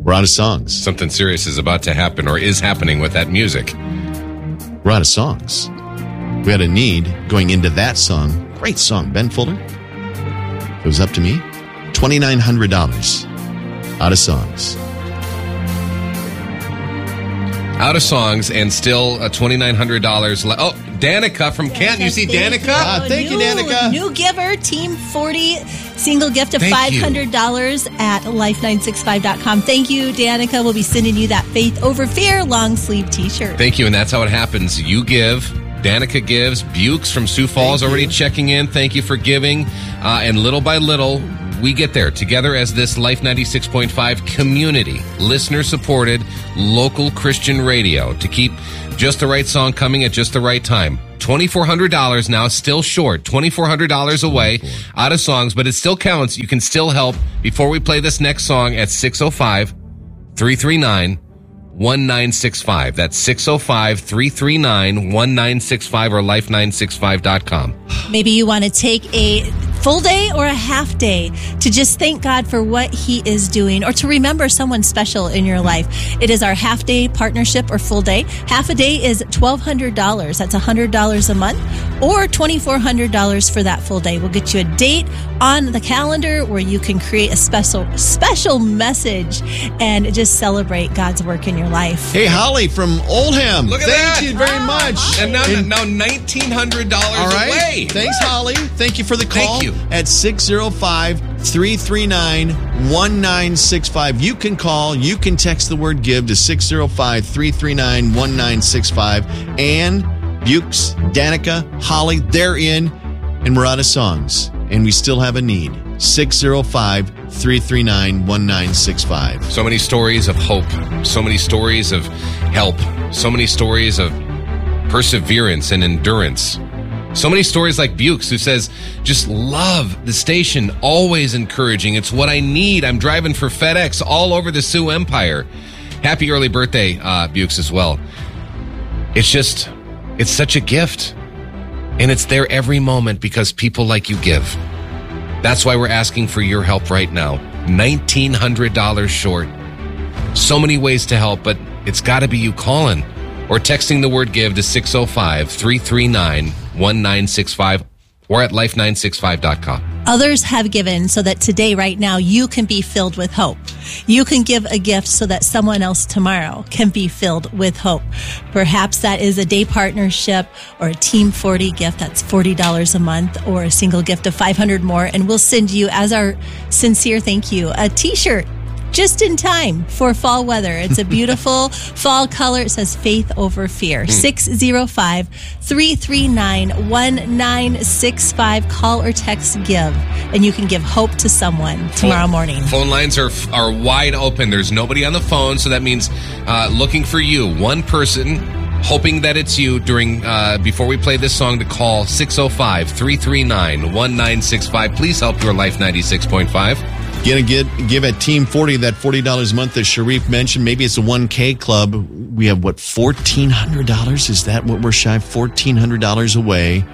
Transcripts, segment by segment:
We're out of songs. Something serious is about to happen or is happening with that music. We're out of songs. We had a need going into that song. Great song. Ben Fuller. It was up to me. $2,900 out of songs. Out of songs and still $2,900 left. Oh, Danica from Canton. You see Danica? Thank you, Danica. New giver, Team 40, single gift of $500 at life965.com. Thank you, Danica. We'll be sending you that Faith Over Fear long sleeve t-shirt. Thank you, and that's how it happens. You give, Danica gives, Bukes from Sioux Falls already checking in. Thank you for giving. And little by little, we get there together as this Life 96.5 community, listener-supported, local Christian radio to keep just the right song coming at just the right time. $2,400 now, still short. $2,400 away, out of songs, but it still counts. You can still help before we play this next song at 605-339-1965. That's 605-339-1965 or life965.com. Maybe you want to take a full day or a half day to just thank God for what He is doing or to remember someone special in your life. It is our half day partnership or full day. Half a day is $1,200. That's $100 a month or $2,400 for that full day. We'll get you a date on the calendar where you can create a special message and just celebrate God's work in your life. Hey, Holly from Oldham. Look at that. Thank you very much. And now $1,900 all right. away. Thanks, Holly. Thank you for the call. Thank you. At 605-339-1965. You can call. You can text the word give to 605-339-1965. And Bukes, Danica, Holly, they're in. And we're out of songs. And we still have a need. 605-339-1965. So many stories of hope. So many stories of help. So many stories of perseverance and endurance. So many stories like Bukes, who says, just love the station, always encouraging. It's what I need. I'm driving for FedEx all over the Sioux Empire. Happy early birthday, Bukes, as well. It's such a gift. And it's there every moment because people like you give. That's why we're asking for your help right now. $1,900 short. So many ways to help, but it's got to be you calling or texting the word give to 605-339-1965 or at life965.com. Others have given so that today, right now, you can be filled with hope. You can give a gift so that someone else tomorrow can be filled with hope. Perhaps that is a day partnership or a Team 40 gift. That's $40 a month or a single gift of $500 more. And we'll send you, as our sincere thank you, a t-shirt just in time for fall weather. It's a beautiful fall color. It says Faith Over Fear. 605-339-1965. Call or text give, and you can give hope to someone tomorrow morning. Phone lines are wide open. There's nobody on the phone, so that means looking for you. One person, hoping that it's you during before we play this song, to call 605-339-1965. Please help your Life 96.5. Gonna give at Team 40 that $40 a month that Sharif mentioned. Maybe it's a 1K club. We have, $1,400? Is that what we're shy? $1,400 away.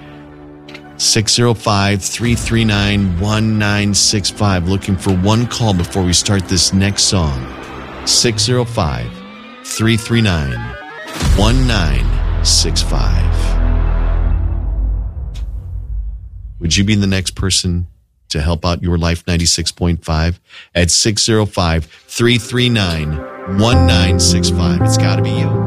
605-339-1965. Looking for one call before we start this next song. 605-339-1965. Would you be the next person to help out your Life 96.5 at 605-339-1965? It's got to be you.